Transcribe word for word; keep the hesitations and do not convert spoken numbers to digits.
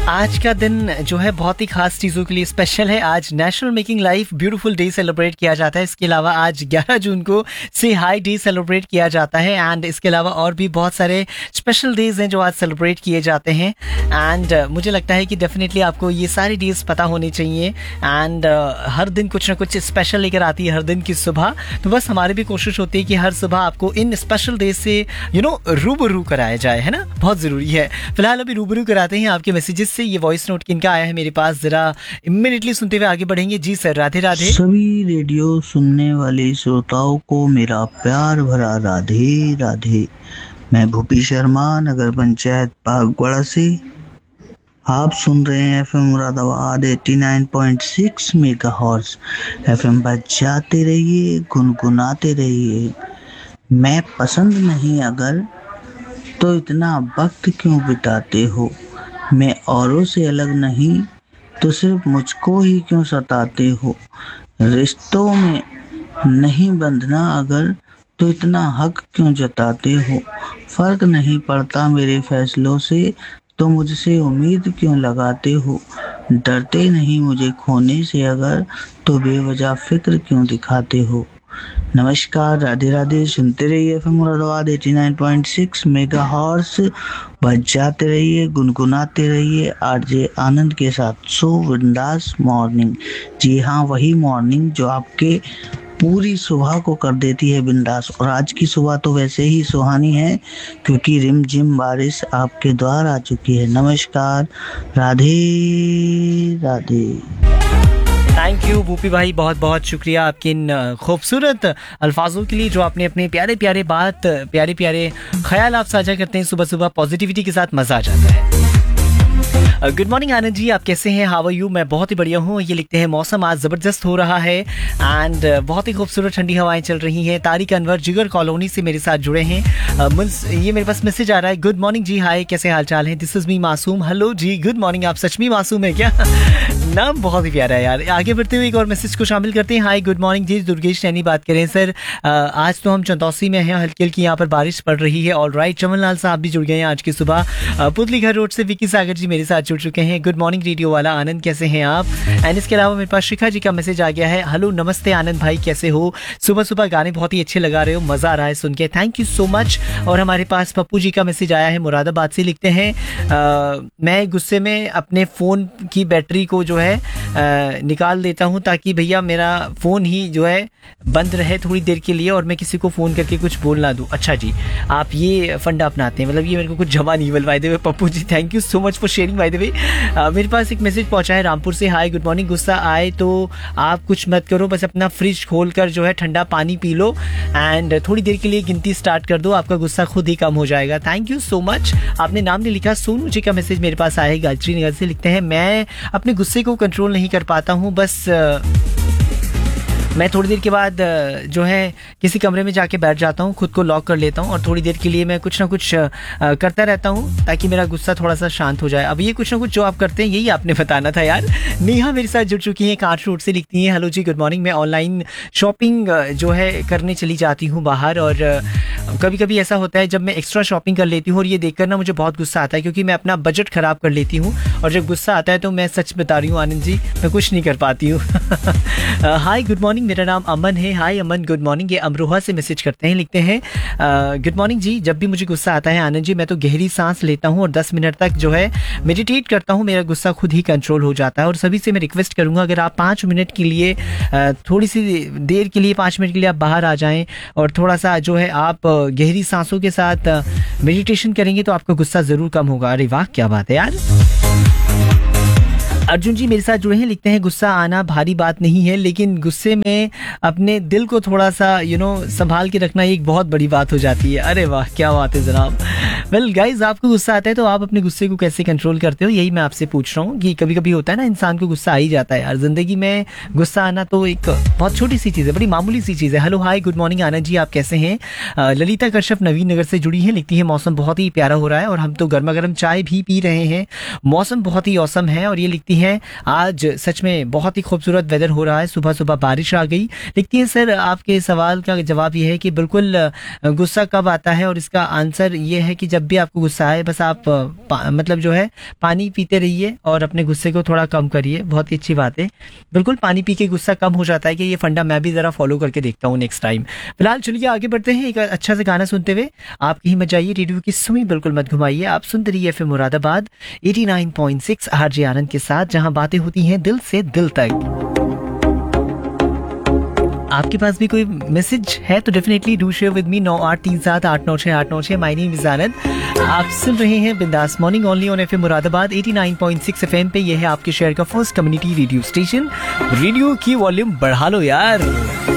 आज का दिन जो है बहुत ही खास चीज़ों के लिए स्पेशल है। आज national making life beautiful day celebrate किया जाता है। इसके अलावा आज ग्यारह जून को से हाई डे सेलिब्रेट किया जाता है एंड इसके अलावा और भी बहुत सारे स्पेशल डेज हैं जो आज सेलिब्रेट किए जाते हैं। एंड uh, मुझे लगता है कि डेफिनेटली आपको ये सारे डेज पता होने चाहिए। एंड uh, हर दिन कुछ ना कुछ स्पेशल लेकर आती है हर दिन की सुबह। तो बस हमारी भी कोशिश होती है कि हर सुबह आपको इन स्पेशल डेज से यू नो रूबरू कराया जाए, है ना, बहुत ज़रूरी है। फिलहाल अभी रूबरू कराते हैं आपके मैसेजेस से। ये वॉइस नोट किनका आया है मेरे पास, जरा इमीडिएटली सुनते हुए आगे बढ़ेंगे। जी सर, राधे राधे। सभी रेडियो सुनने वाले श्रोताओं को मेरा प्यार भरा राधे राधे। मैं भूपी शर्मा, नगर पंचायत बागवाड़ा से। आप सुन रहे हैं एफएम मुरादाबाद नवासी पॉइंट छह मेगाहर्ट्ज। एफएम बजाते रहिए, गुनगुनाते रहिए। मैं पसंद नहीं अगर तो इतना वक्त क्यों बिताते हो। मैं औरों से अलग नहीं तो सिर्फ मुझको ही क्यों सताते हो। रिश्तों में नहीं बंधना अगर तो इतना हक क्यों जताते हो। फर्क नहीं पड़ता मेरे फैसलों से तो मुझसे उम्मीद क्यों लगाते हो। डरते नहीं मुझे खोने से अगर तो बेवजह फिक्र क्यों दिखाते हो। नमस्कार, राधे राधे। सुनते रहिए एफएम मुरादाबाद नवासी पॉइंट छह मेगाहर्ट्ज। बजाते रहिए, गुनगुनाते रहिए आरजे आनंद के साथ। सो बिंदास मॉर्निंग। जी हाँ, वही मॉर्निंग जो आपके पूरी सुबह को कर देती है बिंदास। और आज की सुबह तो वैसे ही सुहानी है क्योंकि रिम झिम बारिश आपके द्वार आ चुकी है। नमस्कार, राधे राधे। थैंक यू भूपी भाई, बहुत बहुत शुक्रिया आपके इन खूबसूरत अल्फाजों के लिए जो आपने अपने प्यारे प्यारे बात प्यारे प्यारे ख्याल आप साझा करते हैं सुबह सुबह पॉजिटिविटी के साथ। मजा आ जाता है। गुड मॉर्निंग आनंद जी, आप कैसे हैं? How are you? मैं बहुत ही बढ़िया हूँ। ये लिखते हैं मौसम आज ज़बरदस्त हो रहा है एंड बहुत ही खूबसूरत ठंडी हवाएं चल रही हैं। तारिक अनवर जिगर कॉलोनी से मेरे साथ जुड़े हैं। uh, ये मेरे पास मैसेज आ रहा है। गुड मॉर्निंग जी, हाय, कैसे हाल चाल है? दिस इज मी मासूम। हेलो जी, गुड मॉर्निंग। आप सच में मासूम है क्या? नाम बहुत ही प्यारा है यार। आगे बढ़ते हुए एक और मैसेज को शामिल करते हैं। हाय गुड मॉर्निंग जी, दुर्गेश नैनी बात करें सर। आज तो हम चंदौसी में हैं, हल्की हल्की यहाँ पर बारिश पड़ रही है। ऑल राइट, चमन लाल साहब भी जुड़ गए हैं आज की सुबह। पुतली घर रोड से विकी सागर जी मेरे साथ जुड़ चुके हैं। गुड मॉर्निंग रेडियो वाला आनंद, कैसे हैं आप? एंड इसके अलावा मेरे पास शिखा जी का मैसेज आ गया है। हेलो नमस्ते आनंद भाई, कैसे हो? सुबह सुबह गाने बहुत ही अच्छे लगा रहे हो, मजा आ रहा है सुन के, थैंक यू सो मच। और हमारे पास पप्पू जी का मैसेज आया है, मुरादाबाद से। लिखते हैं आ, मैं गुस्से में अपने फ़ोन की बैटरी को जो है आ, निकाल देता हूँ ताकि भैया मेरा फ़ोन ही जो है बंद रहे थोड़ी देर के लिए और मैं किसी को फ़ोन करके कुछ बोल ना दूँ। अच्छा जी, आप ये फंडा अपनाते हैं, मतलब ये मेरे को कुछ जमा नहीं। By the way Pappu ji, thank you so much for sharing. By the way मेरे पास एक मैसेज पहुंचा है रामपुर से। हाय गुड मॉर्निंग, गुस्सा आए तो आप कुछ मत करो, बस अपना फ्रिज खोल कर जो है ठंडा पानी पी लो एंड थोड़ी देर के लिए गिनती स्टार्ट कर दो, आपका गुस्सा खुद ही कम हो जाएगा। Thank you so much. आपने नाम नहीं लिखा। सोनू जी का मैसेज मेरे पास आया है गायत्री नगर से। लिखते हैं मैं अपने गुस्से को कंट्रोल नहीं कर पाता हूँ, बस मैं थोड़ी देर के बाद जो है किसी कमरे में जाके बैठ जाता हूँ, खुद को लॉक कर लेता हूँ और थोड़ी देर के लिए मैं कुछ ना कुछ करता रहता हूँ ताकि मेरा गुस्सा थोड़ा सा शांत हो जाए। अब ये कुछ ना कुछ जो आप करते हैं यही आपने बताना था यार। नेहा मेरे साथ जुड़ चुकी हैं, कांच रोड से। लिखती हैं हेलो जी गुड मॉर्निंग, मैं ऑनलाइन शॉपिंग जो है करने चली जाती हूँ बाहर और कभी कभी ऐसा होता है जब मैं एक्स्ट्रा शॉपिंग कर लेती हूँ और ये देखकर ना मुझे बहुत गुस्सा आता है क्योंकि मैं अपना बजट खराब कर लेती हूँ और जब गुस्सा आता है तो मैं सच बता रही हूँ आनंद जी, मैं कुछ नहीं कर पाती हूँ। हाय गुड मॉर्निंग, मेरा नाम अमन है। हाय अमन, गुड मॉर्निंग। ये अमरोहा से मैसेज करते हैं। लिखते हैं गुड मॉर्निंग जी, जब भी मुझे गुस्सा आता है आनंद जी मैं तो गहरी सांस लेता हूँ और दस मिनट तक जो है मेडिटेट करता हूँ, मेरा गुस्सा खुद ही कंट्रोल हो जाता है। और सभी से मैं रिक्वेस्ट करूँगा अगर आप पाँच मिनट के लिए थोड़ी सी देर के लिए पाँच मिनट के लिए आप बाहर आ जाएँ और थोड़ा सा जो है आप गहरी सांसों के साथ मेडिटेशन करेंगे तो आपका गुस्सा ज़रूर कम होगा। अरे वाह, क्या बात है यार। अर्जुन जी मेरे साथ जुड़े हैं। लिखते हैं गुस्सा आना भारी बात नहीं है लेकिन गुस्से में अपने दिल को थोड़ा सा यू नो संभाल के रखना एक बहुत बड़ी बात हो जाती है। अरे वाह, क्या बात है जनाब। वेल गाइज, आपको गुस्सा आता है तो आप अपने गुस्से को कैसे कंट्रोल करते हो, यही मैं आपसे पूछ रहा हूँ कि कभी कभी होता है ना इंसान को गुस्सा आ ही जाता है यार जिंदगी में। गुस्सा आना तो एक बहुत छोटी सी चीज़ है, बड़ी मामूली सी चीज़ है। Hello hi good morning Anand ji, आप कैसे हैं? ललिता कश्यप नवीन नगर से जुड़ी है। लिखती है मौसम बहुत ही प्यारा हो रहा है और हम तो गर्मा गर्म चाय भी पी रहे हैं, मौसम बहुत ही औसम है। और ये लिखती हैं। आज सच में बहुत ही खूबसूरत वेदर हो रहा है, सुबह सुबह बारिश आ गई। लिखती हैं सर आपके सवाल का जवाब ये है कि बिल्कुल गुस्सा कब आता है, और इसका आंसर ये है कि जब भी आपको गुस्सा आए बस आप पा, मतलब जो है पानी पीते रहिए और अपने गुस्से को थोड़ा कम करिए। बहुत ही अच्छी बात है, बिल्कुल पानी पी के गुस्सा कम हो जाता है कि ये फंडा मैं भी ज़रा फॉलो करके देखता हूँ नेक्स्ट टाइम। फिलहाल चलिए आगे बढ़ते हैं एक अच्छा से गाना सुनते हुए। आप कहीं मत जाइए, रेडियो की सुई बिल्कुल मत घुमाइए। आप सुनते रहिए FM Moradabad eighty nine point six RJ आनंद के साथ, जहां बातें होती हैं दिल से दिल तक। आपके पास भी कोई मैसेज है तो definitely do share with me. नौ आठ तीन सात आठ नौ छः आठ नौ छः। माय नेम इज आनंद। आप सुन रहे हैं बिंदास morning only on FM Moradabad eighty nine point six FM पे। यह है आपके शहर का first community radio station. Radio की वॉल्यूम बढ़ा लो यार।